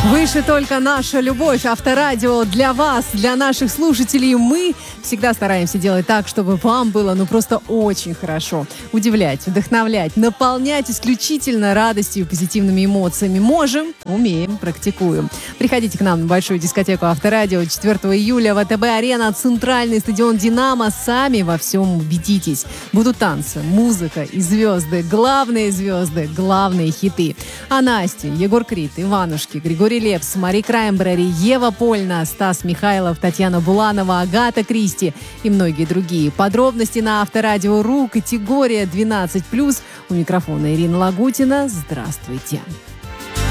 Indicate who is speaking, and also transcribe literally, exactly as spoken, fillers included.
Speaker 1: Выше только наша любовь. Авторадио для вас, для наших слушателей. Мы всегда стараемся делать так, чтобы вам было ну просто очень хорошо. Удивлять, вдохновлять, наполнять исключительно радостью и позитивными эмоциями. Можем, умеем, практикуем. Приходите к нам на большую дискотеку Авторадио четвёртого июля в АТБ-арена, центральный стадион «Динамо». Сами во всем убедитесь. Будут танцы, музыка и звезды. Главные звезды, главные хиты. А Настя, Егор Крид, Иванушки, Григорий Лепс, Мари Краймбрери, Ева Польна, Стас Михайлов, Татьяна Буланова, Агата Кристи и многие другие. Подробности на Авторадио.ру, категория двенадцать плюс. У микрофона Ирина Лагутина. Здравствуйте.